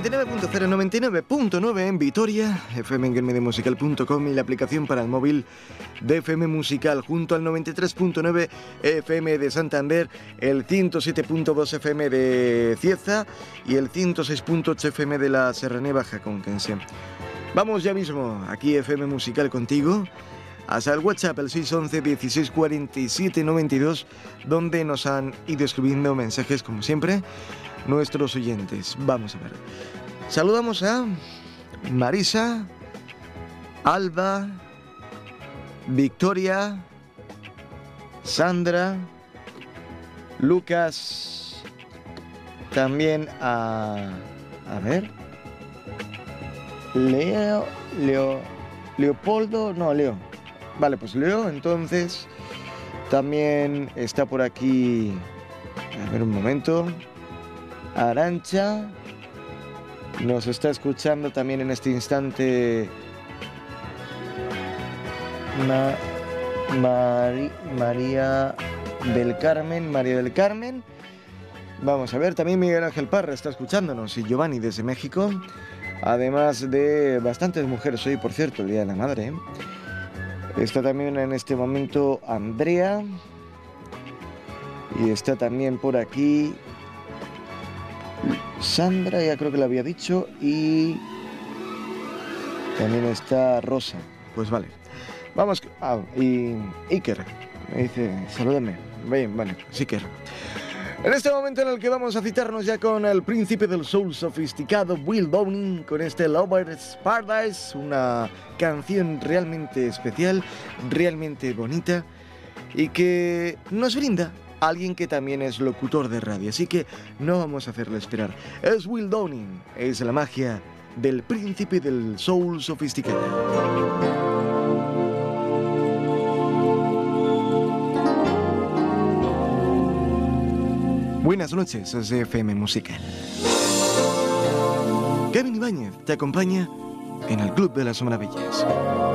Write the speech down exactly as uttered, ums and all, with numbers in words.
noventa y nueve punto cero, noventa y nueve punto nueve en Vitoria, F M en guelmedemusical punto com y la aplicación para el móvil de F M Musical, junto al noventa y tres punto nueve F M de Santander, el ciento siete punto dos F M de Cieza y el ciento seis punto ocho F M de la Serranía Conquense. Vamos ya mismo, aquí F M Musical contigo, hasta el WhatsApp, el seis once, dieciséis cuarenta y siete noventa y dos, donde nos han ido escribiendo mensajes, como siempre, nuestros oyentes. Vamos a ver. Saludamos a Marisa, Alba, Victoria, Sandra, Lucas, también a... a ver... Leo, Leo, Leopoldo, no, Leo. Vale, pues Leo, entonces, también está por aquí, a ver un momento, Arancha, nos está escuchando también en este instante Ma, Mari, María del Carmen, María del Carmen, vamos a ver, también Miguel Ángel Parra está escuchándonos y Giovanni desde México, además de bastantes mujeres hoy, por cierto, el Día de la Madre, ¿eh? Está también en este momento Andrea. Y está también por aquí Sandra, ya creo que lo había dicho. Y también está Rosa. Pues vale. Vamos. Ah, y Iker. Me dice, salúdame. Bien, vale, pues Iker. En este momento en el que vamos a citarnos ya con el príncipe del soul sofisticado, Will Downing, con este Lover's Paradise, una canción realmente especial, realmente bonita y que nos brinda a alguien que también es locutor de radio, así que no vamos a hacerle esperar. Es Will Downing, es la magia del príncipe del soul sofisticado. Buenas noches, es F M Musical. Kevin Ibáñez te acompaña en el Club de las Maravillas.